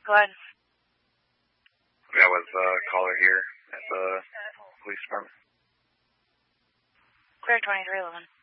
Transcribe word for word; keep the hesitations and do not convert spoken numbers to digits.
Go ahead. Yeah, was a uh, caller here at the police department. Clear twenty-three eleven.